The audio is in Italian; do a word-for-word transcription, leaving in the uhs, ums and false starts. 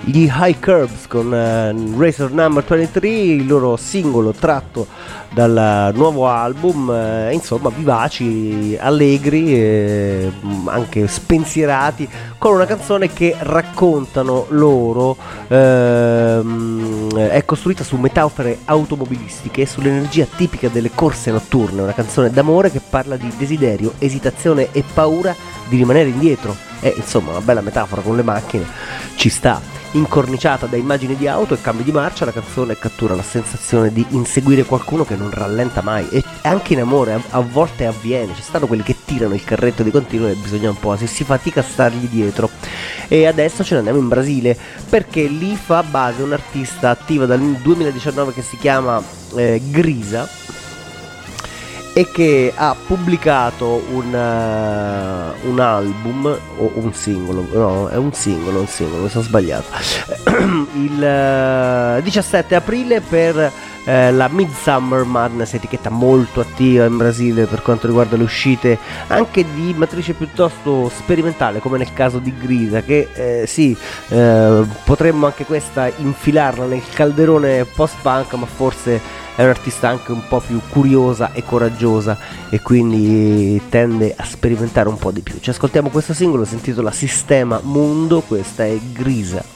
gli High Curbs con uh, Razor Number ventitré, il loro singolo tratto dal nuovo album, eh, insomma vivaci, allegri, eh, anche spensierati, con una canzone che raccontano loro, ehm, è costruita su metafore automobilistiche e sull'energia tipica delle corse notturne, una canzone d'amore che parla di desiderio, esitazione e paura di rimanere indietro. E insomma una bella metafora con le macchine ci sta. Incorniciata da immagini di auto e cambi di marcia, la canzone cattura la sensazione di inseguire qualcuno che non rallenta mai, e anche in amore a, a volte avviene, ci stanno quelli che tirano il carretto di continuo e bisogna un po', se si fatica a stargli dietro. E adesso ce ne andiamo in Brasile, perché lì fa base un'artista attiva dal duemiladiciannove che si chiama eh, Grisa, e che ha pubblicato un, uh, un album o un singolo, no, è un singolo, un singolo, mi sono sbagliato, il uh, diciassette aprile per uh, la Midsummer Madness, etichetta molto attiva in Brasile per quanto riguarda le uscite anche di matrice piuttosto sperimentale, come nel caso di Grisa, che eh, sì, eh, potremmo anche questa infilarla nel calderone post-punk, ma forse è un'artista anche un po' più curiosa e coraggiosa, e quindi tende a sperimentare un po' di più. Ci ascoltiamo questo singolo, si intitola Sistema Mundo, questa è Grisa.